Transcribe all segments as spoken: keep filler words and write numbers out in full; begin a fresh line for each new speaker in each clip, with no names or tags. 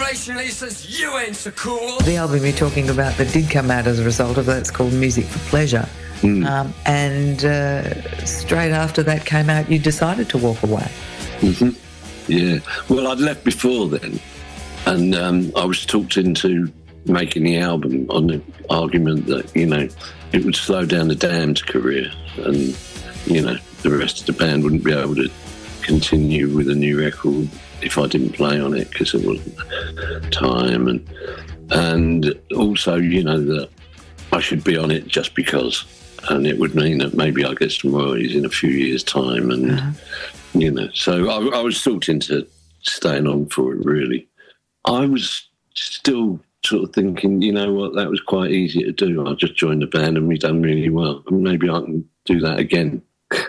Motivational, he says, you ain't so cool.
The album you're talking about that did come out as a result of that, it's called Music for Pleasure. Mm. Um, and uh, straight after that came out, you decided to walk away.
Mm-hmm. Yeah. Well, I'd left before then, and um, I was talked into making the album on the argument that, you know, it would slow down the Damned career, and, you know, the rest of the band wouldn't be able to continue with a new record if I didn't play on it, because there wasn't time, and and also, you know, that I should be on it just because, and it would mean that maybe I'll get some royalties in a few years' time, and uh-huh. you know, so I, I was talked into staying on for it. Really, I was still sort of thinking, you know what, that was quite easy to do. I just joined the band and we've done really well, and maybe I can do that again.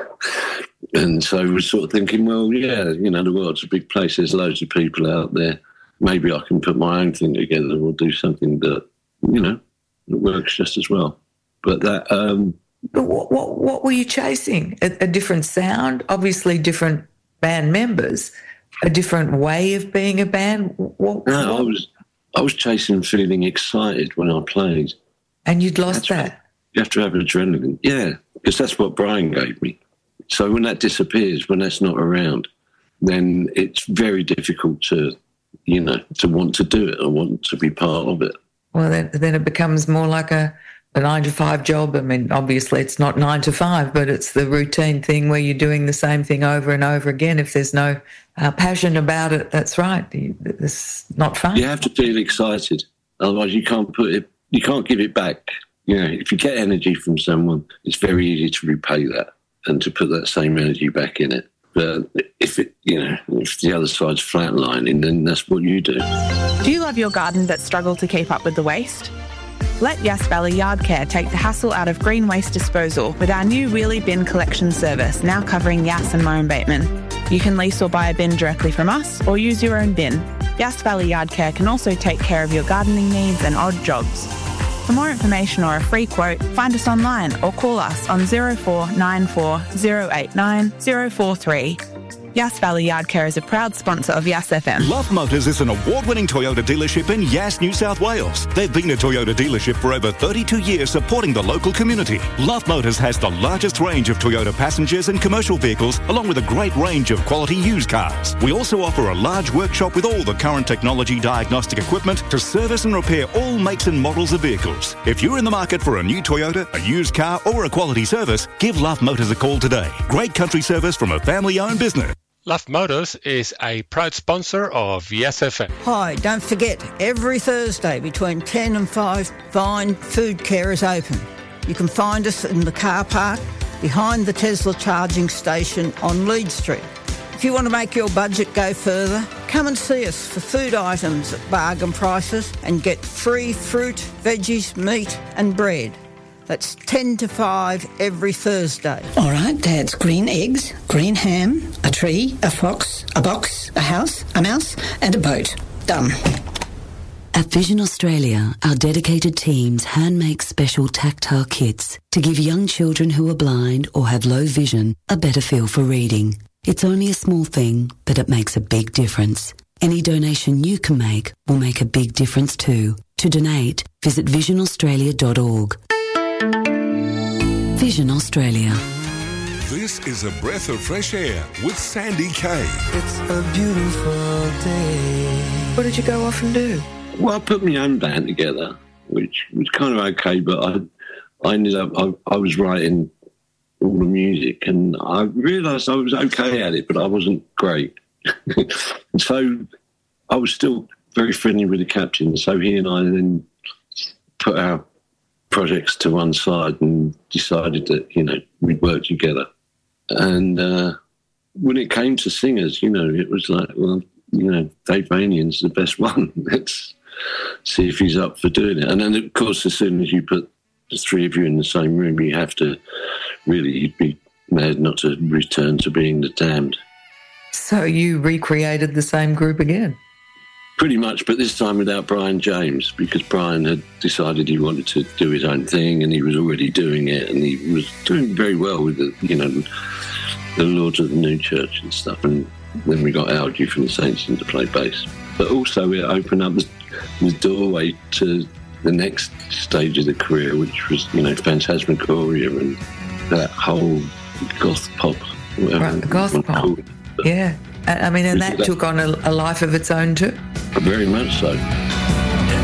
And so I was sort of thinking, well, yeah, you know, the world's a big place. There's loads of people out there. Maybe I can put my own thing together or do something that, you know, that works just as well. But that... Um,
but what, what, what were you chasing? A, a different sound? Obviously different band members? A different way of being a band? What,
no,
what?
I was I was chasing feeling excited when I played.
And you'd lost
that's
that?
Right. You have to have adrenaline. Yeah, because that's what Brian gave me. So when that disappears, when that's not around, then it's very difficult to, you know, to want to do it or want to be part of it.
Well, then, then it becomes more like a, a nine to five job. I mean, obviously it's not nine to five, but it's the routine thing where you're doing the same thing over and over again. If there's no uh, passion about it, that's right. It's not fun.
You have to feel excited. Otherwise you can't put it, you can't give it back. You know, if you get energy from someone, it's very easy to repay that and to put that same energy back in it. But if it, you know, if the other side's flatlining, then that's what you do.
Do you love your garden but struggle to keep up with the waste? Let Yass Valley Yard Care take the hassle out of green waste disposal with our new wheelie bin collection service, now covering Yass and Murrumbateman. You can lease or buy a bin directly from us or use your own bin. Yass Valley Yard Care can also take care of your gardening needs and odd jobs. For more information or a free quote, find us online or call us on zero four nine four zero eight nine zero four three. Yass Valley Yard Care is a proud sponsor of Yass F M.
Love Motors is an award-winning Toyota dealership in Yass, New South Wales. They've been a Toyota dealership for over thirty-two years, supporting the local community. Love Motors has the largest range of Toyota passengers and commercial vehicles, along with a great range of quality used cars. We also offer a large workshop with all the current technology diagnostic equipment to service and repair all makes and models of vehicles. If you're in the market for a new Toyota, a used car, or a quality service, give Love Motors a call today. Great country service from a family-owned business.
Love Motors is a proud sponsor of Yass F M.
Hi, don't forget, every Thursday between ten and five, Vine Food Care is open. You can find us in the car park behind the Tesla charging station on Lead Street. If you want to make your budget go further, come and see us for food items at bargain prices and get free fruit, veggies, meat and bread. That's ten to five every Thursday.
All right, Dad's green eggs, green ham, a tree, a fox, a box, a house, a mouse and a boat. Done.
At Vision Australia, our dedicated teams hand make special tactile kits to give young children who are blind or have low vision a better feel for reading. It's only a small thing, but it makes a big difference. Any donation you can make will make a big difference too. To donate, visit vision australia dot org. Vision Australia.
This is a breath of fresh air with Sandy Kay.
It's a beautiful day.
What did you go off and do?
Well, I put my own band together, which was kind of okay, but I, I ended up, I, I was writing all the music, and I realised I was okay at it, but I wasn't great. And so I was still very friendly with the captain, so he and I then put our projects to one side and decided that, you know, we'd work together. And uh, when it came to singers, you know, it was like, well, you know, Dave Vanian's the best one. Let's see if he's up for doing it. And then, of course, as soon as you put the three of you in the same room, you have to really, you'd be mad not to return to being the Damned.
So you recreated the same group again?
Pretty much, but this time without Brian James, because Brian had decided he wanted to do his own thing, and he was already doing it, and he was doing very well with the, you know, the Lords of the New Church and stuff. And then we got Algie from the Saints in to play bass. But also it opened up the, the doorway to the next stage of the career, which was, you know, Phantasmagoria and that whole goth pop.
Right, goth pop. Yeah. I mean, and that took on a, a life of its own too.
Very much so.